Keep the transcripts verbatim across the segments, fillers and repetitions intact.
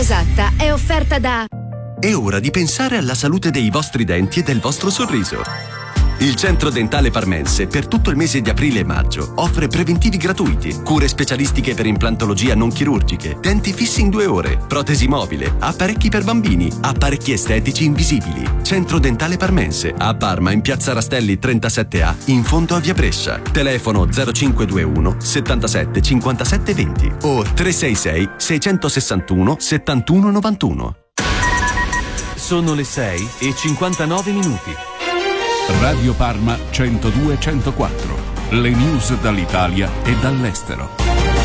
esatta è offerta da... È ora di pensare alla salute dei vostri denti e del vostro sorriso. Il Centro Dentale Parmense per tutto il mese di aprile e maggio offre preventivi gratuiti, cure specialistiche per implantologia non chirurgiche, denti fissi in due ore, protesi mobile, apparecchi per bambini, apparecchi estetici invisibili. Centro Dentale Parmense a Parma in piazza Rastelli trentasette A in fondo a via Brescia. Telefono zero cinque due uno settantasette cinquantasette venti o tre sei sei sei sei uno settantuno novantuno. Sono le sei e cinquantanove minuti. Radio Parma centodue centoquattro. Le news dall'Italia e dall'estero.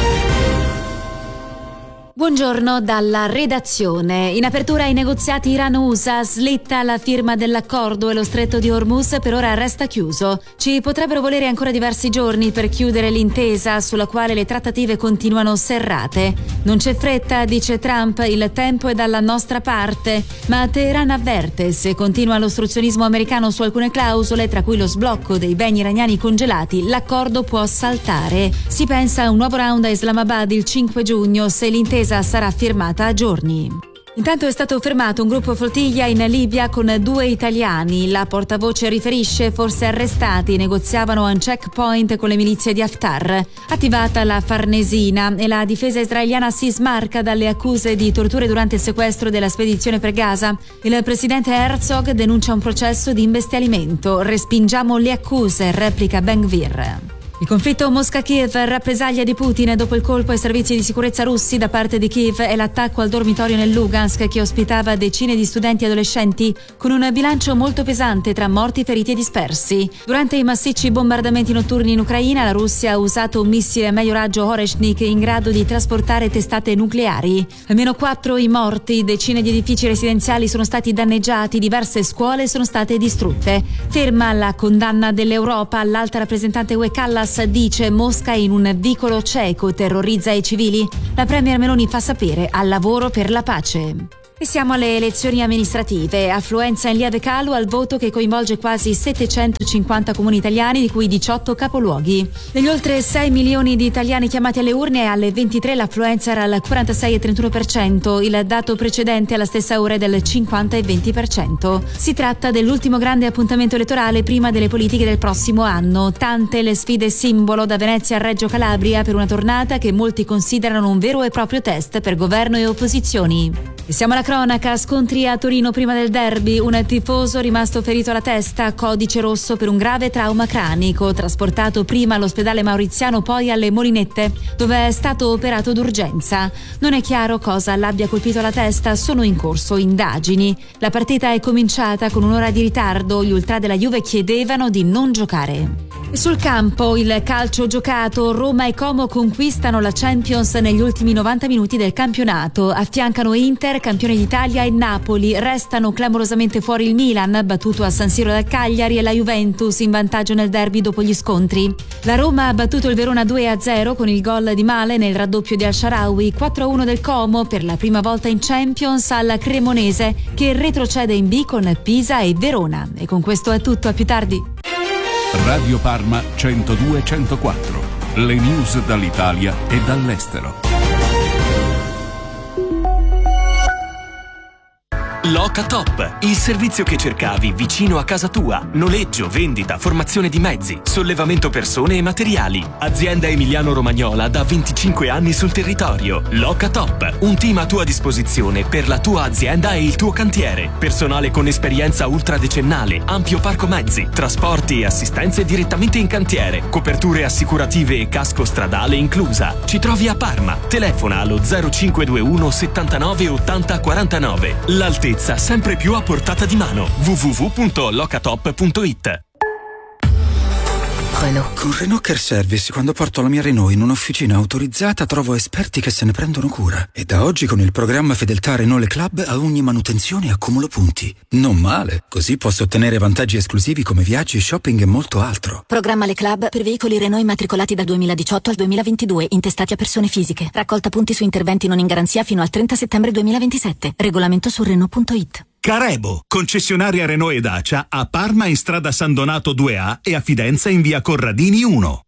Buongiorno dalla redazione. In apertura ai negoziati Iran-U S A, slitta la firma dell'accordo e lo stretto di Hormuz per ora resta chiuso. Ci potrebbero volere ancora diversi giorni per chiudere l'intesa sulla quale le trattative continuano serrate. Non c'è fretta, dice Trump, il tempo è dalla nostra parte, ma Teheran avverte: se continua l'ostruzionismo americano su alcune clausole, tra cui lo sblocco dei beni iraniani congelati, l'accordo può saltare. Si pensa a un nuovo round a Islamabad il cinque giugno se l'intesa sarà firmata a giorni. Intanto è stato fermato un gruppo flottiglia in Libia con due italiani. La portavoce riferisce: forse arrestati negoziavano a un checkpoint con le milizie di Haftar. Attivata la Farnesina e la difesa israeliana si smarca dalle accuse di torture durante il sequestro della spedizione per Gaza. Il presidente Herzog denuncia un processo di imbestialimento. Respingiamo le accuse, replica Ben Gvir. Il conflitto Mosca-Kiev, rappresaglia di Putin dopo il colpo ai servizi di sicurezza russi da parte di Kiev e l'attacco al dormitorio nel Lugansk che ospitava decine di studenti e adolescenti, con un bilancio molto pesante tra morti, feriti e dispersi. Durante i massicci bombardamenti notturni in Ucraina, la Russia ha usato un missile a medio raggio Oreshnik in grado di trasportare testate nucleari. Almeno quattro i morti, decine di edifici residenziali sono stati danneggiati, diverse scuole sono state distrutte. Ferma la condanna dell'Europa, l'alta rappresentante U E Callas dice: Mosca in un vicolo cieco, terrorizza i civili. La premier Meloni fa sapere: al lavoro per la pace. E siamo alle elezioni amministrative. Affluenza in lieve calo al voto che coinvolge quasi settecentocinquanta comuni italiani, di cui diciotto capoluoghi. Degli oltre sei milioni di italiani chiamati alle urne, alle ventitré l'affluenza era al quarantasei e trentuno per cento. Il dato precedente alla stessa ora è del cinquanta e venti per cento. Si tratta dell'ultimo grande appuntamento elettorale prima delle politiche del prossimo anno. Tante le sfide simbolo, da Venezia a Reggio Calabria, per una tornata che molti considerano un vero e proprio test per governo e opposizioni. E siamo alla cronaca, scontri a Torino prima del derby, un tifoso rimasto ferito alla testa, codice rosso per un grave trauma cranico, trasportato prima all'ospedale Mauriziano, poi alle Molinette, dove è stato operato d'urgenza. Non è chiaro cosa l'abbia colpito alla testa, sono in corso indagini. La partita è cominciata con un'ora di ritardo, gli ultra della Juve chiedevano di non giocare. E sul campo, il calcio giocato, Roma e Como conquistano la Champions negli ultimi novanta minuti del campionato, affiancano Inter, campione d'Italia, e Napoli. Restano clamorosamente fuori il Milan, battuto a San Siro dal Cagliari, e la Juventus in vantaggio nel derby dopo gli scontri. La Roma ha battuto il Verona due a zero con il gol di Male nel raddoppio di Al-Shaarawy, quattro a uno del Como per la prima volta in Champions al Cremonese, che retrocede in B con Pisa e Verona. E con questo è tutto, a più tardi. Radio Parma centodue centoquattro. Le news dall'Italia e dall'estero. Loca Top, il servizio che cercavi vicino a casa tua. Noleggio, vendita, formazione di mezzi, sollevamento persone e materiali. Azienda emiliano-romagnola da venticinque anni sul territorio. Loca Top, un team a tua disposizione per la tua azienda e il tuo cantiere. Personale con esperienza ultradecennale, ampio parco mezzi, trasporti e assistenze direttamente in cantiere, coperture assicurative e casco stradale inclusa. Ci trovi a Parma. Telefona allo zero cinque due uno settantanove ottanta quarantanove. L'altezza sempre più a portata di mano. w w w punto locatop punto it. Renault. Con Renault Care Service, quando porto la mia Renault in un'officina autorizzata, trovo esperti che se ne prendono cura. E da oggi con il programma Fedeltà Renault Le Club a ogni manutenzione accumulo punti. Non male, così posso ottenere vantaggi esclusivi come viaggi, shopping e molto altro. Programma Le Club per veicoli Renault immatricolati dal duemiladiciotto al duemilaventidue, intestati a persone fisiche. Raccolta punti su interventi non in garanzia fino al trenta settembre duemilaventisette. Regolamento su Renault punto it. Carebo, concessionaria Renault e Dacia a Parma in strada San Donato due A e a Fidenza in via Corradini uno.